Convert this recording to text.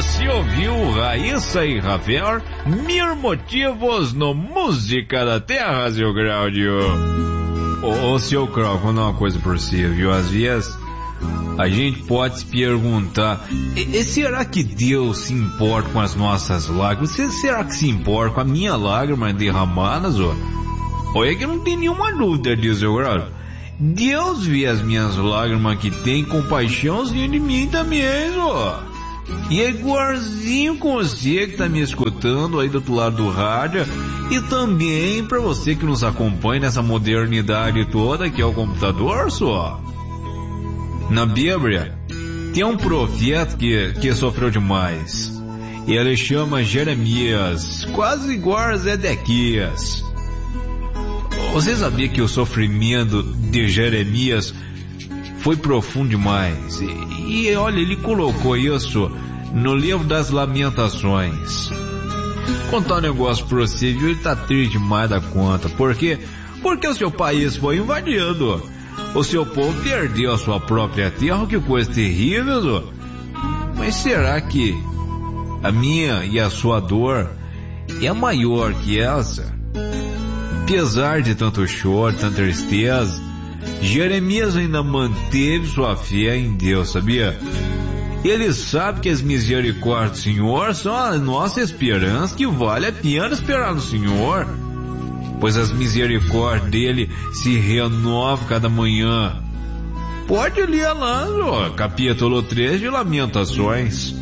Você ouviu Raíssa e Rafael, Mil Motivos no Música da Terra, seu Cláudio. Ô, seu Cláudio, vou dar uma coisa pra você, viu? Às vezes a gente pode se perguntar, será que Deus se importa com as nossas lágrimas? Será que se importa com a minha lágrima derramadas, ó? Olha que não tem nenhuma dúvida disso, seu Cláudio. Deus vê as minhas lágrimas que tem compaixãozinho de mim também, ó. E é igualzinho com você que tá me escutando aí do outro lado do rádio, e também para você que nos acompanha nessa modernidade toda que é o computador, só. Na Bíblia tem um profeta que sofreu demais. Ele chama Jeremias, quase igual a Zedequias. Você sabia que o sofrimento de Jeremias foi profundo demais? E olha, ele colocou isso no livro das Lamentações. Contar um negócio pra você, viu? Ele tá triste demais da conta. Por quê? Porque o seu país foi invadido. O seu povo perdeu a sua própria terra, que coisa terrível. Mas será que a minha e a sua dor é maior que essa? Apesar de tanto choro, tanta tristeza, Jeremias ainda manteve sua fé em Deus, sabia? Ele sabe que as misericórdias do Senhor são a nossa esperança, que vale a pena esperar no Senhor, pois as misericórdias dele se renovam cada manhã. Pode ler lá, ó, capítulo 3 de Lamentações.